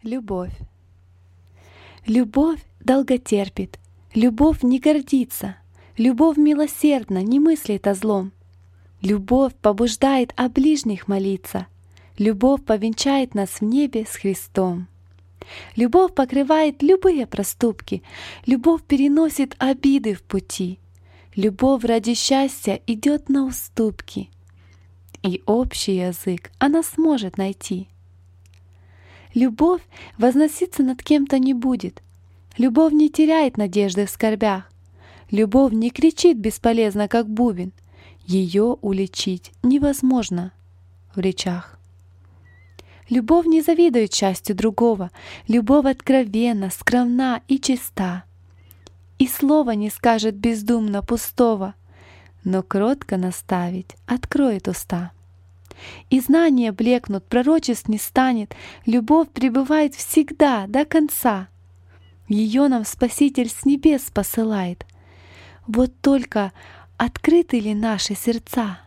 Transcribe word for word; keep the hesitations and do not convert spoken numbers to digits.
Любовь. Любовь долготерпит, любовь не гордится, любовь милосердна, не мыслит о злом. Любовь побуждает о ближних молиться, любовь повенчает нас в небе с Христом. Любовь покрывает любые проступки, любовь переносит обиды в пути, любовь ради счастья идет на уступки, и общий язык она сможет найти. Любовь возноситься над кем-то не будет, любовь не теряет надежды в скорбях, любовь не кричит бесполезно, как бубен, ее уличить невозможно в речах. Любовь не завидует счастью другого, любовь откровенна, скромна и чиста, и слова не скажет бездумно пустого, но кротко наставить откроет уста. И знания блекнут, пророчеств не станет, любовь пребывает всегда до конца. Ее нам Спаситель с небес посылает. Вот только открыты ли наши сердца?